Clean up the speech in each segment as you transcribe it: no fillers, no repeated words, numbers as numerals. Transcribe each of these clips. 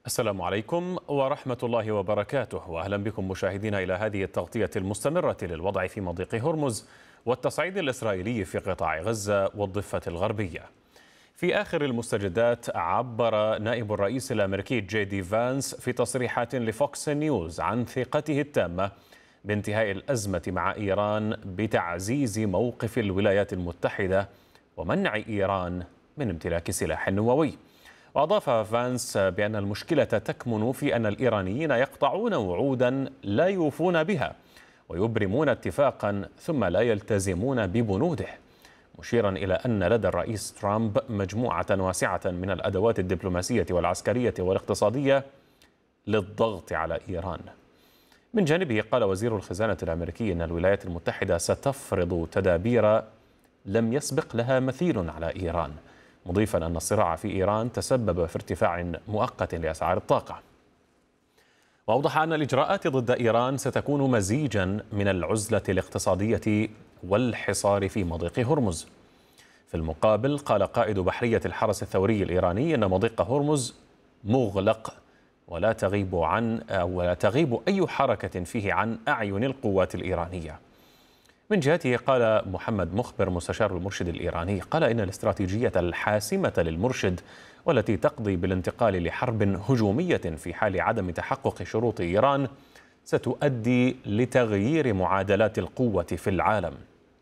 السلام عليكم ورحمة الله وبركاته، وأهلا بكم مشاهدينا إلى هذه التغطية المستمرة للوضع في مضيق هرمز والتصعيد الإسرائيلي في قطاع غزة والضفة الغربية. في آخر المستجدات، عبر نائب الرئيس الأمريكي جي دي فانس في تصريحات لفوكس نيوز عن ثقته التامة بانتهاء الأزمة مع إيران بتعزيز موقف الولايات المتحدة ومنع إيران من امتلاك سلاح نووي. وأضاف فانس بأن المشكلة تكمن في أن الإيرانيين يقطعون وعودا لا يوفون بها ويبرمون اتفاقا ثم لا يلتزمون ببنوده، مشيرا إلى أن لدى الرئيس ترامب مجموعة واسعة من الأدوات الدبلوماسية والعسكرية والاقتصادية للضغط على إيران. من جانبه، قال وزير الخزانة الأمريكي أن الولايات المتحدة ستفرض تدابير لم يسبق لها مثيل على إيران، مضيفا أن الصراع في إيران تسبب في ارتفاع مؤقت لأسعار الطاقة. وأوضح أن الإجراءات ضد إيران ستكون مزيجا من العزلة الاقتصادية والحصار في مضيق هرمز. في المقابل، قال قائد بحرية الحرس الثوري الإيراني أن مضيق هرمز مغلق ولا تغيب أي حركة فيه عن أعين القوات الإيرانية. من جهته، قال محمد مخبر مستشار المرشد الإيراني، قال إن الاستراتيجية الحاسمة للمرشد والتي تقضي بالانتقال لحرب هجومية في حال عدم تحقق شروط إيران ستؤدي لتغيير معادلات القوة في العالم.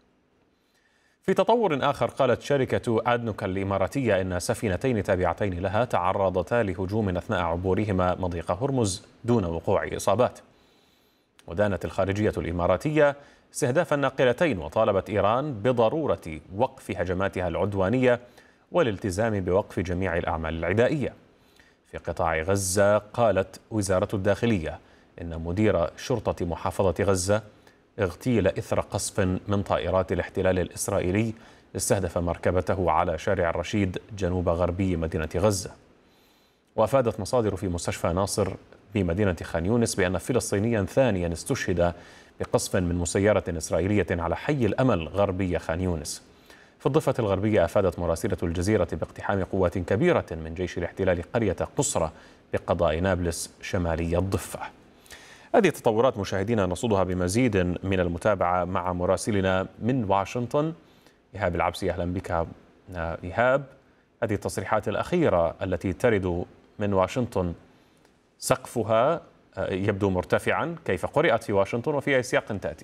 في تطور آخر، قالت شركة أدنوك الإماراتية إن سفينتين تابعتين لها تعرضتا لهجوم أثناء عبورهما مضيق هرمز دون وقوع إصابات. ودانت الخارجية الإماراتية استهداف الناقلتين وطالبت إيران بضرورة وقف هجماتها العدوانية والالتزام بوقف جميع الأعمال العدائية. في قطاع غزة، قالت وزارة الداخلية إن مدير شرطة محافظة غزة اغتيل إثر قصف من طائرات الاحتلال الإسرائيلي استهدف مركبته على شارع الرشيد جنوب غربي مدينة غزة. وأفادت مصادر في مستشفى ناصر بمدينة خان يونس بأن فلسطينيا ثانيا استشهد بقصف من مسيرة إسرائيلية على حي الأمل غربي خان يونس. في الضفة الغربية، أفادت مراسلة الجزيرة باقتحام قوات كبيرة من جيش الاحتلال قرية قصرة بقضاء نابلس شمالي الضفة. هذه التطورات مشاهدينا نصودها بمزيد من المتابعة مع مراسلنا من واشنطن إيهاب العبسي. أهلا بك إيهاب. هذه التصريحات الأخيرة التي ترد من واشنطن سقفها يبدو مرتفعا، كيف قرأت في واشنطن وفي أي سياق تأتي؟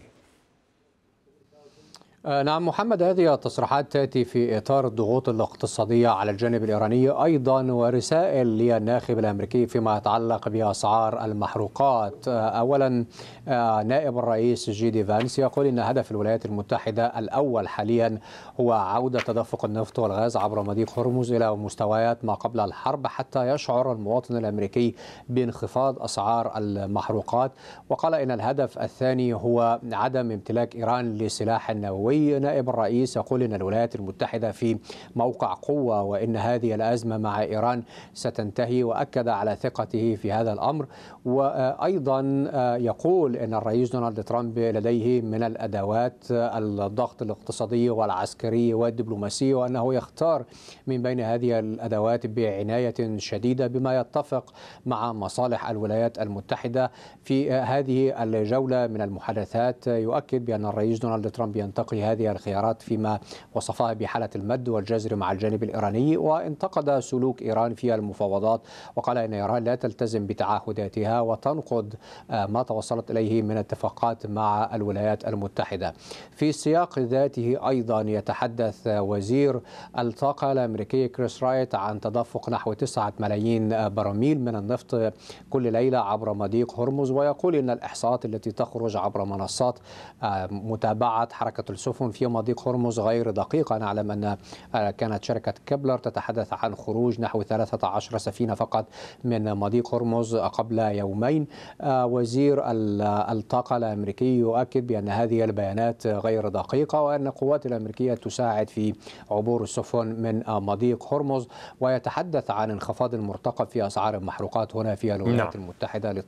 نعم محمد، هذه التصريحات تأتي في إطار الضغوط الاقتصادية على الجانب الإيراني أيضا، ورسائل للناخب الأمريكي فيما يتعلق بأسعار المحروقات. أولا، نائب الرئيس جي دي فانس يقول إن هدف الولايات المتحدة الأول حاليا هو عودة تدفق النفط والغاز عبر مضيق هرمز إلى مستويات ما قبل الحرب حتى يشعر المواطن الأمريكي بانخفاض أسعار المحروقات. وقال إن الهدف الثاني هو عدم امتلاك إيران لسلاح نووي. نائب الرئيس يقول إن الولايات المتحدة في موقع قوة وإن هذه الأزمة مع إيران ستنتهي، وأكد على ثقته في هذا الأمر. وأيضا يقول إن الرئيس دونالد ترامب لديه من الأدوات الضغط الاقتصادي والعسكري والدبلوماسي، وأنه يختار من بين هذه الأدوات بعناية شديدة بما يتفق مع مصالح الولايات المتحدة. في هذه الجولة من المحادثات يؤكد بأن الرئيس دونالد ترامب ينتقي هذه الخيارات فيما وصفها بحالة المد والجزر مع الجانب الإيراني، وانتقد سلوك إيران في المفاوضات، وقال إن إيران لا تلتزم بتعهداتها وتنقض ما توصلت إليه من اتفاقات مع الولايات المتحدة. في السياق ذاته أيضا يتحدث وزير الطاقة الأمريكي كريس رايت عن تدفق نحو 9 ملايين برميل من النفط كل ليلة عبر مضيق هرمز، ويقول إن الإحصاءات التي تخرج عبر منصات متابعة حركة السفن في مضيق هرمز غير دقيقة. نعلم أن كانت شركة كبلر تتحدث عن خروج نحو 13 سفينة فقط من مضيق هرمز قبل يومين. وزير الطاقة الأمريكي يؤكد بأن هذه البيانات غير دقيقة، وأن القوات الأمريكية تساعد في عبور السفن من مضيق هرمز، ويتحدث عن انخفاض المرتقب في أسعار المحروقات هنا في الولايات المتحدة.